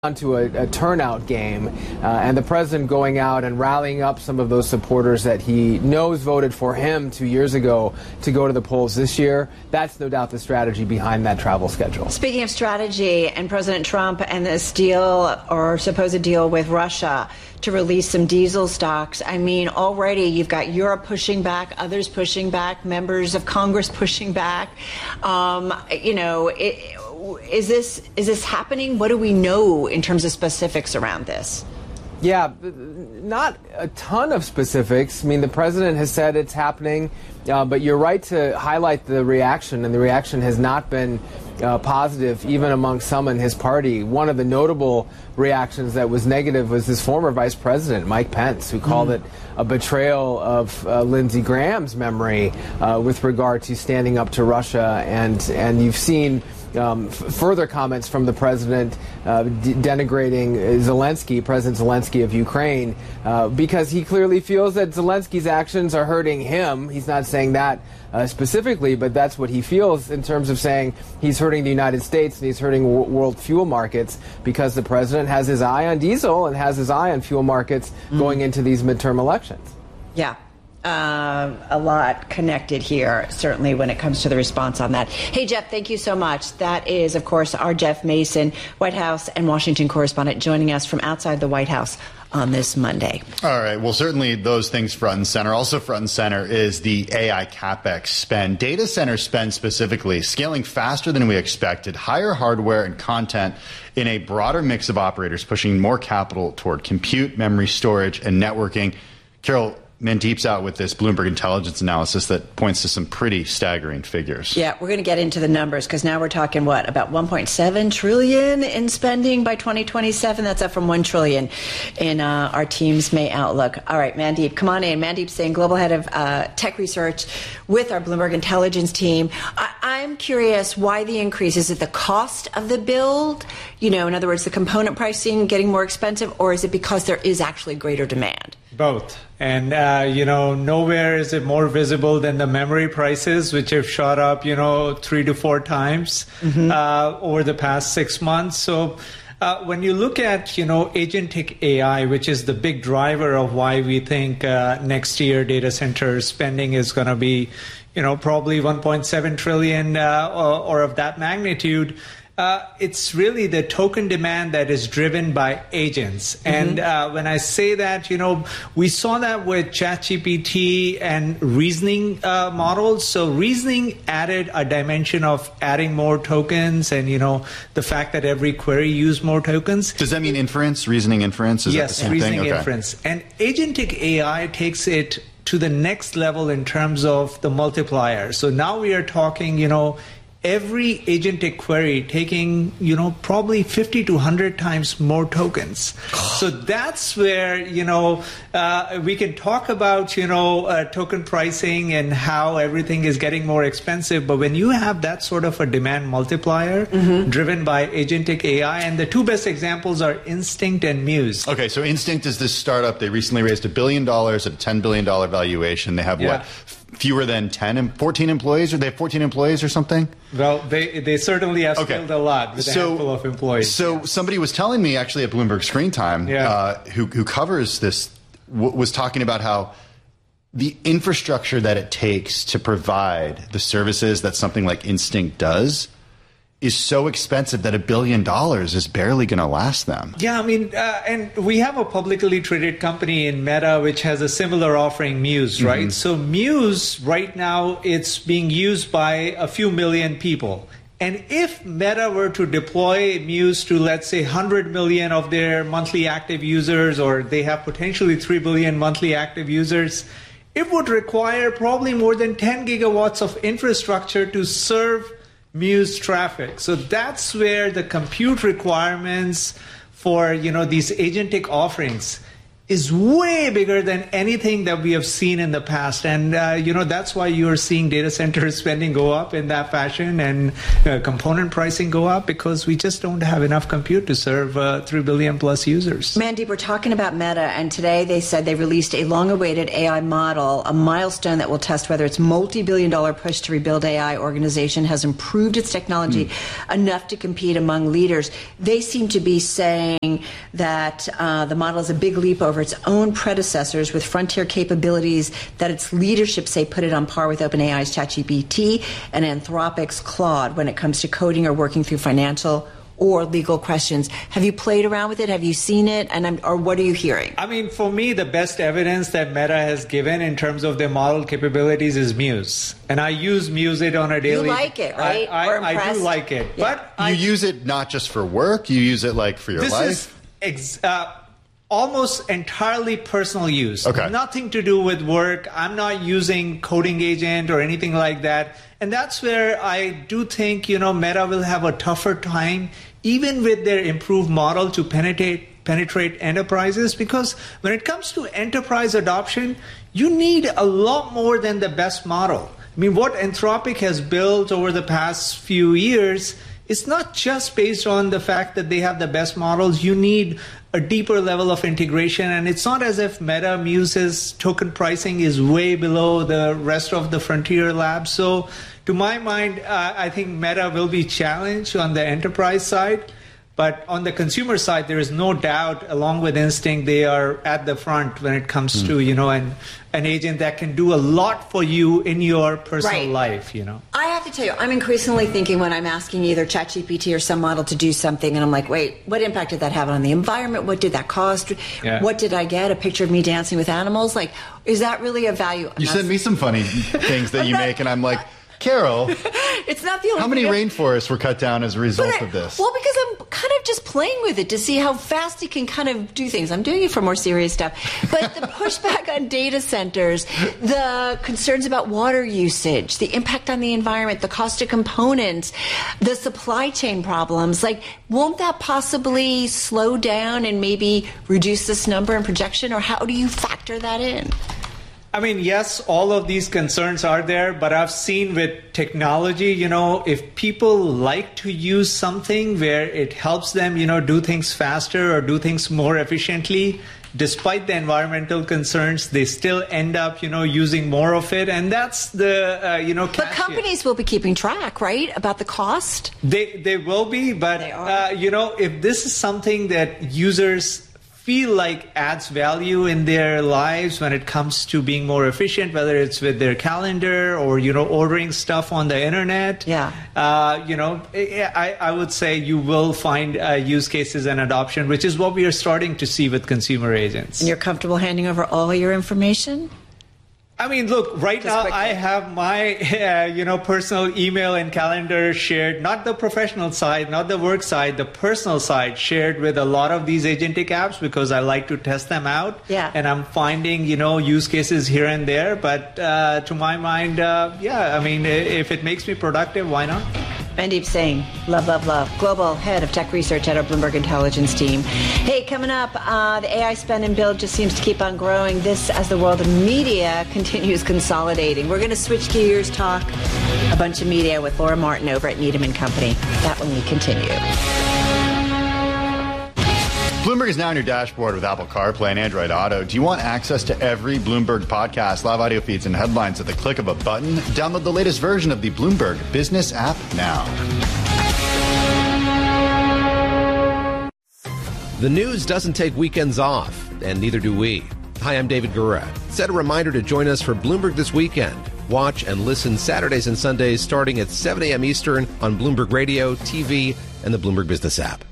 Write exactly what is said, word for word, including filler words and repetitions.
onto a, a turnout game, uh, and the president going out and rallying up some of those supporters that he knows voted for him two years ago to go to the polls this year. That's no doubt the strategy behind that travel schedule. Speaking of strategy, and President Trump and this deal or supposed deal with Russia to release some diesel stocks. I mean, already you've got Europe pushing back, others pushing back, members of Congress pushing back. Um, you know, it, Is this is this happening? What do we know in terms of specifics around this? Yeah, not a ton of specifics. I mean, the president has said it's happening, uh, but you're right to highlight the reaction, and the reaction has not been uh, positive, even among some in his party. One of the notable reactions that was negative was his former vice president, Mike Pence, who called mm. it a betrayal of uh, Lindsey Graham's memory uh, with regard to standing up to Russia, and and you've seen Um, f- further comments from the president uh, de- denigrating Zelensky, President Zelensky of Ukraine, uh, because he clearly feels that Zelensky's actions are hurting him. He's not saying that uh, specifically, but that's what he feels in terms of saying he's hurting the United States and he's hurting w- world fuel markets because the president has his eye on diesel and has his eye on fuel markets mm. going into these midterm elections. Yeah. Uh, a lot connected here, certainly when it comes to the response on that. Hey, Jeff, thank you so much. That is, of course, our Jeff Mason, White House and Washington correspondent, joining us from outside the White House on this Monday. All right. Well, certainly those things front and center. Also front and center is the A I CapEx spend. Data center spend specifically scaling faster than we expected, higher hardware and content in a broader mix of operators, pushing more capital toward compute, memory storage, and networking. Carol, Mandeep's out with this Bloomberg intelligence analysis that points to some pretty staggering figures. Yeah, we're going to get into the numbers because now we're talking, what, about one point seven trillion dollars in spending by twenty twenty-seven? That's up from one trillion dollars in uh, our team's May outlook. All right, Mandeep, come on in. Mandeep Singh, Global Head of uh, Tech Research with our Bloomberg intelligence team. I- I'm curious why the increase. Is it the cost of the build? You know, in other words, the component pricing getting more expensive, or is it because there is actually greater demand? Both. And, uh, you know, nowhere is it more visible than the memory prices, which have shot up, you know, three to four times mm-hmm. uh, over the past six months. So uh, when you look at, you know, agentic A I, which is the big driver of why we think uh, next year data center spending is going to be, you know, probably one point seven trillion uh, or, or of that magnitude, Uh, it's really the token demand that is driven by agents. Mm-hmm. And uh, when I say that, you know, we saw that with ChatGPT and reasoning uh, models. So reasoning added a dimension of adding more tokens and, you know, the fact that every query used more tokens. Does that mean inference, reasoning inference? Is yes, that the same reasoning thing? Okay. inference. And agentic A I takes it to the next level in terms of the multiplier. So now we are talking, you know, every agentic query taking, you know, probably fifty to one hundred times more tokens. So that's where, you know, uh, we can talk about, you know, uh, token pricing and how everything is getting more expensive. But when you have that sort of a demand multiplier mm-hmm. driven by agentic A I, and the two best examples are Instinct and Muse. Okay, so Instinct is this startup. They recently raised a billion dollars at a ten billion dollars valuation. They have yeah. what? Fewer than ten and fourteen employees, or they have fourteen employees or something? Well, they they certainly have okay. scaled a lot with so, a handful of employees. So yeah. somebody was telling me actually at Bloomberg Screen Time, yeah. uh, who who covers this, w- was talking about how the infrastructure that it takes to provide the services that something like Instinct does is so expensive that a billion dollars is barely going to last them. Yeah, I mean, uh, and we have a publicly traded company in Meta which has a similar offering, Muse, right? Mm-hmm. So Muse, right now, it's being used by a few million people. And if Meta were to deploy Muse to, let's say, one hundred million of their monthly active users, or they have potentially three billion monthly active users, it would require probably more than ten gigawatts of infrastructure to serve Muse traffic. So that's where the compute requirements for, you know, these agentic offerings is way bigger than anything that we have seen in the past. And, uh, you know, that's why you're seeing data center spending go up in that fashion and uh, component pricing go up, because we just don't have enough compute to serve uh, three billion plus users. Mandeep, we're talking about Meta, and today they said they released a long-awaited A I model, a milestone that will test whether its multi-billion dollar push to rebuild A I organization has improved its technology mm. enough to compete among leaders. They seem to be saying that uh, the model is a big leap over its own predecessors with frontier capabilities that its leadership say put it on par with OpenAI's ChatGPT and Anthropic's Claude when it comes to coding or working through financial or legal questions. Have you played around with it? Have you seen it? And I'm, or what are you hearing? I mean, for me, the best evidence that Meta has given in terms of their model capabilities is Muse. And I use Muse it on a daily... You like it, right? I, or I, I do like it. Yeah. But you I, use it not just for work, you use it like for your this life? Is ex- uh, almost entirely personal use. Okay. Nothing to do with work. I'm not using coding agent or anything like that. And that's where I do think, you know, Meta will have a tougher time, even with their improved model, to penetrate penetrate enterprises, because when it comes to enterprise adoption, you need a lot more than the best model. I mean, what Anthropic has built over the past few years, it's not just based on the fact that they have the best models. You need a deeper level of integration, and it's not as if Meta Muse's token pricing is way below the rest of the frontier labs. So to my mind, uh, I think Meta will be challenged on the enterprise side. But on the consumer side, there is no doubt, along with Instinct, they are at the front when it comes mm. to, you know, an, an agent that can do a lot for you in your personal right. life, you know. I have to tell you, I'm increasingly thinking when I'm asking either ChatGPT or some model to do something, and I'm like, wait, what impact did that have on the environment? What did that cost? Yeah. What did I get? A picture of me dancing with animals? Like, is that really a value? I'm you send me some funny things that you make, and I'm like, Carol, it's not the only how many thing. rainforests were cut down as a result I, of this? Well, because I'm kind of just playing with it to see how fast it can kind of do things. I'm doing it for more serious stuff. But the pushback on data centers, the concerns about water usage, the impact on the environment, the cost of components, the supply chain problems, like, won't that possibly slow down and maybe reduce this number and projection? Or how do you factor that in? I mean, yes, all of these concerns are there, but I've seen with technology, you know, if people like to use something where it helps them, you know, do things faster or do things more efficiently, despite the environmental concerns, they still end up, you know, using more of it. And that's the, uh, you know, But companies will be keeping track, right, about the cost? They, they will be, but, uh, you know, if this is something that users feel like adds value in their lives when it comes to being more efficient, whether it's with their calendar or, you know, ordering stuff on the internet. Yeah. Uh, you know, I, I would say you will find uh, use cases and adoption, which is what we are starting to see with consumer agents. And you're comfortable handing over all your information? I mean, look, right Just now quickly. I have my, uh, you know, personal email and calendar shared, not the professional side, not the work side, the personal side shared with a lot of these agentic apps because I like to test them out. Yeah. And I'm finding, you know, use cases here and there. But uh, to my mind, uh, yeah, I mean, if it makes me productive, why not? Mandeep Singh, love, love, love, Global Head of Tech Research at our Bloomberg Intelligence team. Hey, coming up, uh, the A I spend and build just seems to keep on growing. This as the world of media continues consolidating. We're going to switch gears, talk a bunch of media with Laura Martin over at Needham and Company. That when we continue. Bloomberg is now on your dashboard with Apple CarPlay and Android Auto. Do you want access to every Bloomberg podcast, live audio feeds, and headlines at the click of a button? Download the latest version of the Bloomberg Business app now. The news doesn't take weekends off, and neither do we. Hi, I'm David Gura. Set a reminder to join us for Bloomberg This Weekend. Watch and listen Saturdays and Sundays starting at seven a.m. Eastern on Bloomberg Radio, T V, and the Bloomberg Business app.